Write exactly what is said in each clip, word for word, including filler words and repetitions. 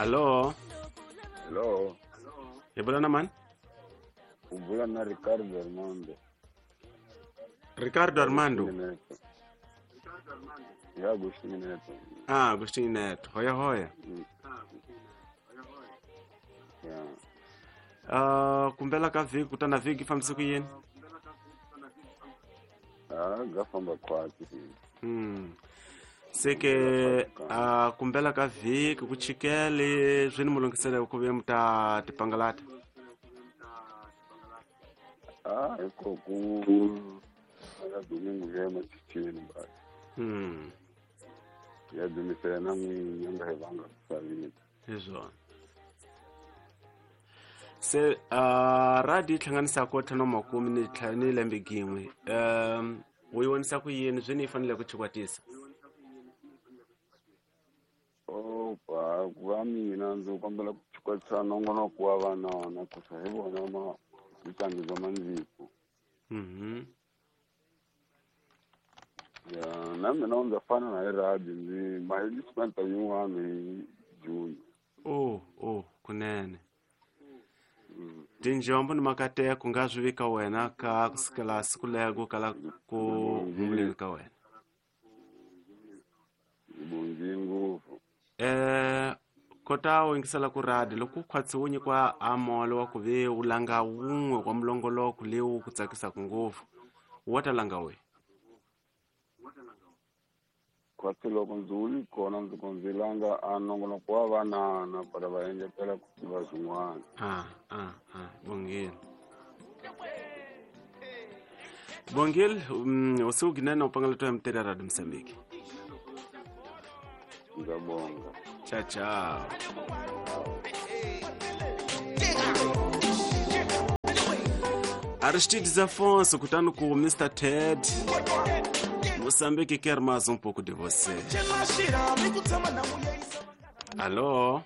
Hello. Hello. Yebula na man? Ubula na Ricardo Armando. Ricardo Armando. Ya Agustin Neto. Ah, Agustin Neto. Hoya hoya. Mm. Yeah. Ah, uh, kumbela ka viki kutana viki famsiku yini? Ah, gafamba kwati. Hmm. Seke ah uh, kumbela ka viki kuchikele zwini mulungisele ku ve muta tipangalata. Ah, iko ku ya domingo ya machini ba. Hmm. Ya domingo na mwi yanga hevanga kusavini. Hizo. Se uh, radi tlhanganisa ko thano makumi ni tlhani lembe gingwe. Um uyonisa ku yini zwini ifanele ku chikwatisa? Oh, pa kwa mina nzo kwambela kuchikwatisa nongono kwa vana na kusahibu na ma itangizo manzipo. Mhm. Ya, nami naonza fana na radio nzi mahili spenta yuwami Juni. Oh, oh, kunene. Mm. Tinjombo ni makate kungazwika wena ka kusikala siku lego kala ku mulini ka wena. Bungingu. Eh kota wingisala ku radio loko khwatsi unyi kwa amolo wa ku ve ulanga unwe kwa mlongolo ku lewu ku tsakisa ku ngofu. Wata langa we? Kwa loko nzuli kona nzikonzilanga anongono kwa vana na para vaenge pela kusiva zwin'wana. Ah, ah, ah, bongil. Bongil, um, usiuginena upangala to mtera radio Msambiki. Ngabonga. Ciao ciao. Aristides Afonso kutano com mister Ted. Moçambique quer mais um pouco de você. Alô?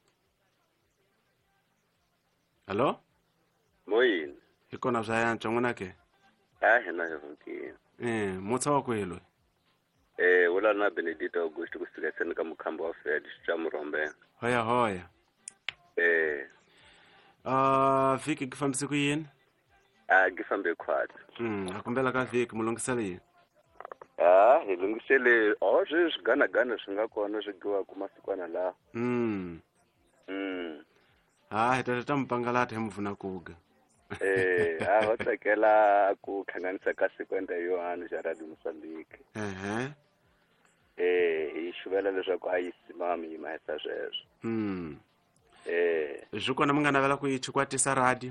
Alô? Moyini. Ikona vyayantsha ngonake? Ah, hina yonke. Eh, motsa wa kwelo. Eh, wala na Benedito Augusto kusileteni ka mukhambo wa Fred Chamrombe. Hoya hoya. Eh. Ah, viki kufambisa ku yini? Ah, gifambe khwati. Mm, akumbela ka viki mulungisele. Ah, hilungisele oh swigana gana swinga kona swigiwa ku masikwana la. Mm. Mm. Ah, hitata mpangalata hemvuna kuga. Eh, ah watsakela ku khanganisa ka sekwenda Yohana ja Radio Mozambique. Eh Eh, ishuvela leswaku ayisimami mahesa sweswo. Mm. Eh, Zvikona mungana vela ku ichikwatisa radio.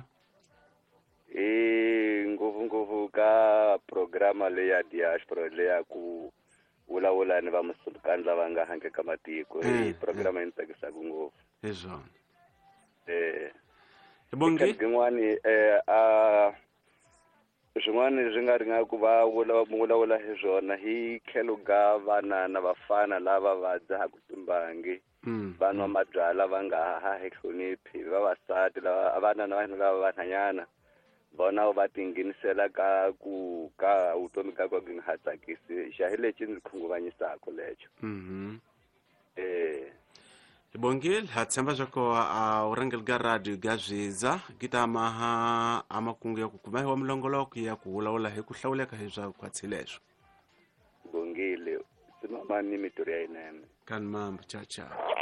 eh ngovu ngovu ka programa leya diaspora leya ku wula wula ni va musukani lava nga hanke ka matiko. Eh, programa yintsakisa ngovu. Ezo. Eh, Bongi? Gingwani eh a swin'wana swi nga ringa ku va wula wula wula hi swona hi khelo ga vana na vafana lava va dzahaku timbangi. Mm. Vanwa mabyala va nga ha hi hloniphi vavasati lava vana na vanhu lava vanhanyana vona va tinginisela ka ku ka vutomi ka ku nga tsakisi xa hi lexi ndzi khunguvanyisaka lecho. Mhm. Eh, Bongil hatsemba zako a urangel ga radio ga zwiza gita maha amakungu ya kukuma wa mlongolo ku ya ku wula he ku hlawuleka he swa kwatsileswo. bongile sima mani mitori ya inene. Kan mambo cha cha.